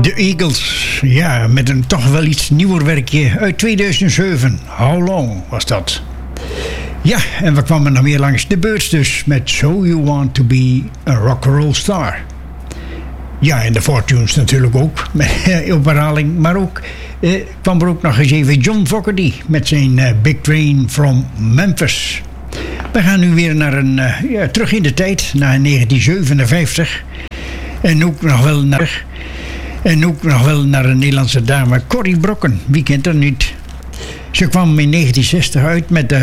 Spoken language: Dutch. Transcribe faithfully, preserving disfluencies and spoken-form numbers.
De Eagles, ja, met een toch wel iets nieuwer werkje uit tweeduizend zeven. How Long was dat? Ja, en we kwamen nog meer langs de beurt dus met So You Want To Be A Rock'n'Roll Star. Ja, en de Fortunes natuurlijk ook, op herhaling. Maar ook eh, kwam er ook nog eens even John Fogerty met zijn uh, Big Train from Memphis. We gaan nu weer naar een, uh, ja, terug in de tijd, naar negentien zevenenvijftig. En ook nog wel naar... En ook nog wel naar een Nederlandse dame, Corrie Brokken. Wie kent haar niet? Ze kwam in negentien zestig uit met de